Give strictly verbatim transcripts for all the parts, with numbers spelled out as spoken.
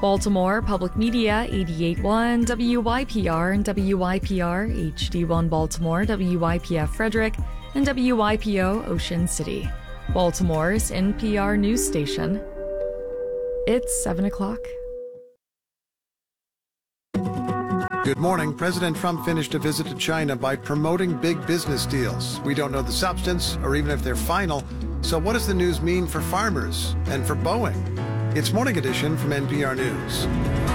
Baltimore Public Media eighty-eight point one, W Y P R and W Y P R H D one Baltimore, W Y P F Frederick, and W Y P O Ocean City. Baltimore's N P R news station. It's seven o'clock. Good morning. President Trump finished a visit to China by promoting big business deals. We don't know the substance or even if they're final. So what does the news mean for farmers and for Boeing? It's Morning Edition from N P R News.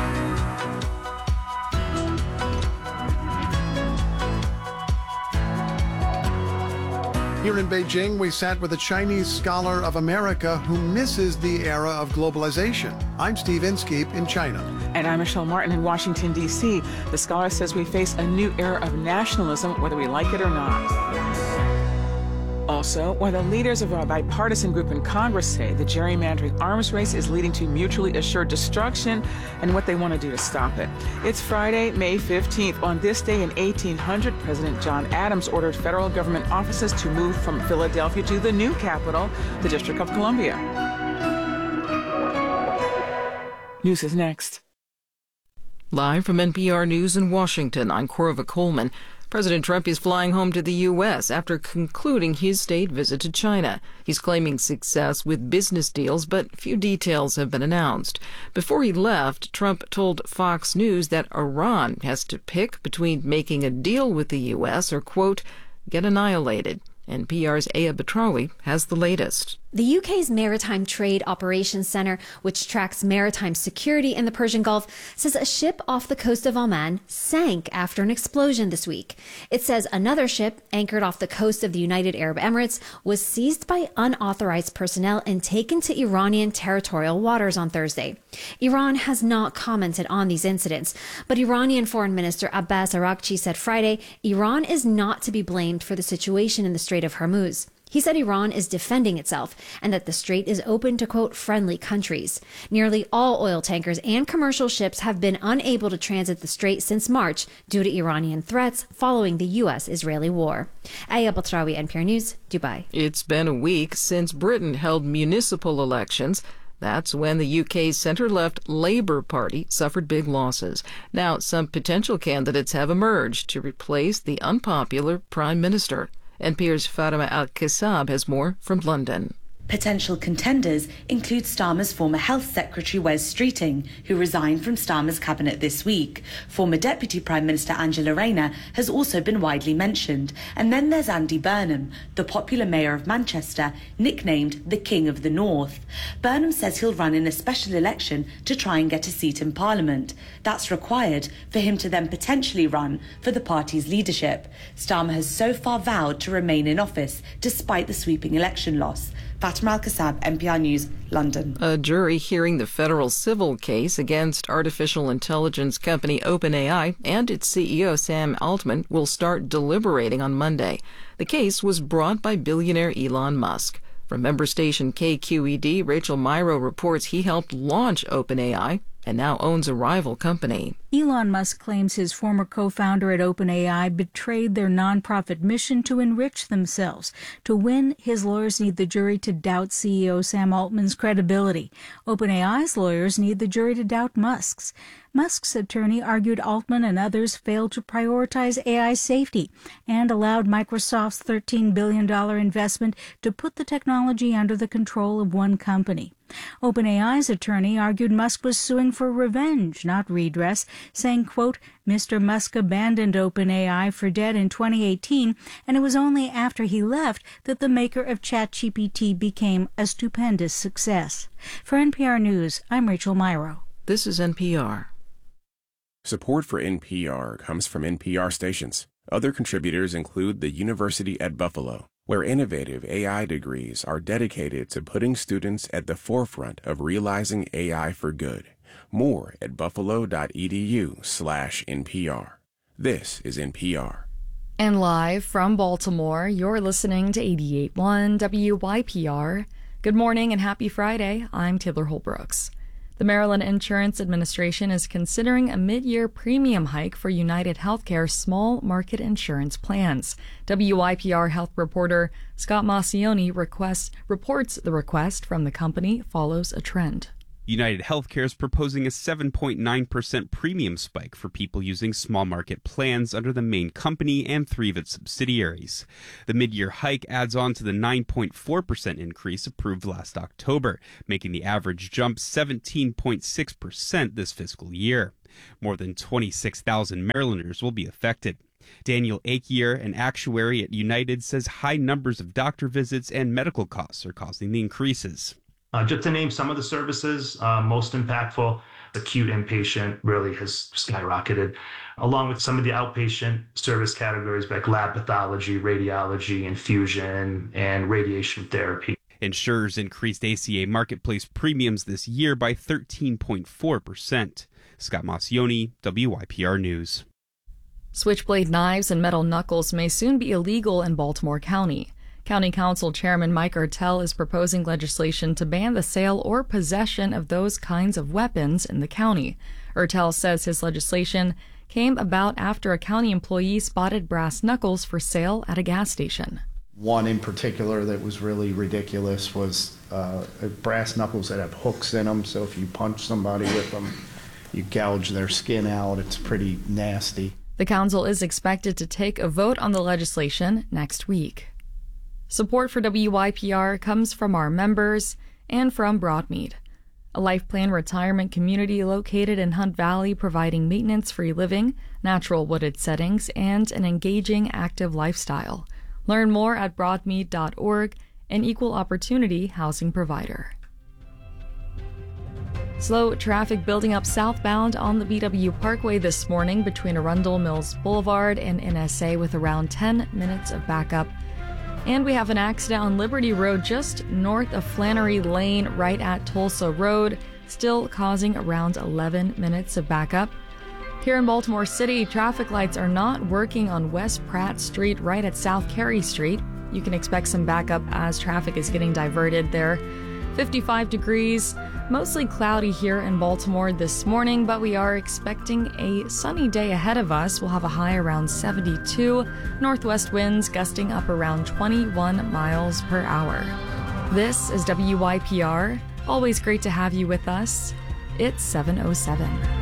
Here in Beijing, we sat with a Chinese scholar of America who misses the era of globalization. I'm Steve Inskeep in China. And I'm Michelle Martin in Washington, D C The scholar says we face a new era of nationalism, whether we like it or not. Also, while the leaders of a bipartisan group in Congress say the gerrymandering arms race is leading to mutually assured destruction and what they want to do to stop it. It's Friday, May fifteenth. On this day in eighteen hundred, President John Adams ordered federal government offices to move from Philadelphia to the new capital, the District of Columbia. News is next. Live from N P R News in Washington, I'm Corva Coleman. President Trump is flying home to the U S after concluding his state visit to China. He's claiming success with business deals, but few details have been announced. Before he left, Trump told Fox News that Iran has to pick between making a deal with the U S or, quote, get annihilated. N P R's Aya Batrawi has the latest. The U K's Maritime Trade Operations Center, which tracks maritime security in the Persian Gulf, says a ship off the coast of Oman sank after an explosion this week. It says another ship anchored off the coast of the United Arab Emirates was seized by unauthorized personnel and taken to Iranian territorial waters on Thursday. Iran has not commented on these incidents, but Iranian Foreign Minister Abbas Araghchi said Friday Iran is not to be blamed for the situation in the Strait of Hormuz. He said Iran is defending itself and that the strait is open to, quote, friendly countries. Nearly all oil tankers and commercial ships have been unable to transit the strait since March due to Iranian threats following the U S Israeli war. Aya Batrawi, N P R News, Dubai. It's been a week since Britain held municipal elections. That's when the U K's centre-left Labour Party suffered big losses. Now, some potential candidates have emerged to replace the unpopular Prime Minister. N P R's Fatima Al-Kassab has more from London. Potential contenders include Starmer's former Health Secretary Wes Streeting, who resigned from Starmer's cabinet this week. Former Deputy Prime Minister Angela Rayner has also been widely mentioned. And then there's Andy Burnham, the popular mayor of Manchester, nicknamed the King of the North. Burnham says he'll run in a special election to try and get a seat in Parliament. That's required for him to then potentially run for the party's leadership. Starmer has so far vowed to remain in office despite the sweeping election loss. Fatima Al-Kassab, N P R News, London. A jury hearing the federal civil case against artificial intelligence company OpenAI and its C E O Sam Altman will start deliberating on Monday. The case was brought by billionaire Elon Musk. From member station K Q E D, Rachel Myrow reports he helped launch OpenAI and now owns a rival company. Elon Musk claims his former co-founder at OpenAI betrayed their nonprofit mission to enrich themselves. To win, his lawyers need the jury to doubt C E O Sam Altman's credibility. OpenAI's lawyers need the jury to doubt Musk's. Musk's attorney argued Altman and others failed to prioritize A I safety and allowed Microsoft's thirteen billion dollars investment to put the technology under the control of one company. OpenAI's attorney argued Musk was suing for revenge, not redress, saying, quote, Mister Musk abandoned OpenAI for debt in twenty eighteen, and it was only after he left that the maker of ChatGPT became a stupendous success. For N P R News, I'm Rachel Myrow. This is N P R. Support for N P R comes from N P R stations. Other contributors include the University at Buffalo, where innovative A I degrees are dedicated to putting students at the forefront of realizing A I for good. More at buffalo.edu slash NPR. This is N P R. And live from Baltimore, you're listening to eighty-eight point one W Y P R. Good morning and happy Friday. I'm Taylor Holbrooks. The Maryland Insurance Administration is considering a mid-year premium hike for United Healthcare small market insurance plans. W Y P R health reporter Scott Maucione requests, reports the request from the company follows a trend. United Healthcare is proposing a seven point nine percent premium spike for people using small market plans under the main company and three of its subsidiaries. The mid-year hike adds on to the nine point four percent increase approved last October, making the average jump seventeen point six percent this fiscal year. More than twenty-six thousand Marylanders will be affected. Daniel Achier, an actuary at United, says high numbers of doctor visits and medical costs are causing the increases. Uh, just to name some of the services uh, most impactful, acute inpatient really has skyrocketed, along with some of the outpatient service categories like lab pathology, radiology, infusion, and radiation therapy. Insurers increased A C A Marketplace premiums this year by thirteen point four percent. Scott Maucione, W Y P R News. Switchblade knives and metal knuckles may soon be illegal in Baltimore County. County Council Chairman Mike Ertel is proposing legislation to ban the sale or possession of those kinds of weapons in the county. Ertel says his legislation came about after a county employee spotted brass knuckles for sale at a gas station. One in particular that was really ridiculous was uh, brass knuckles that have hooks in them, so if you punch somebody with them, you gouge their skin out. It's pretty nasty. The council is expected to take a vote on the legislation next week. Support for W Y P R comes from our members and from Broadmead, a life plan retirement community located in Hunt Valley providing maintenance-free living, natural wooded settings, and an engaging, active lifestyle. Learn more at broadmead dot org, an equal opportunity housing provider. Slow traffic building up southbound on the B W Parkway this morning between Arundel Mills Boulevard and N S A with around ten minutes of backup. And we have an accident on Liberty Road just north of Flannery Lane right at Tulsa Road, still causing around eleven minutes of backup. Here in Baltimore City, traffic lights are not working on West Pratt Street right at South Carey Street. You can expect some backup as traffic is getting diverted there. fifty-five degrees, mostly cloudy here in Baltimore this morning, but we are expecting a sunny day ahead of us. We'll have a high around seventy-two, northwest winds gusting up around twenty-one miles per hour. This is W Y P R. Always great to have you with us. It's seven oh seven.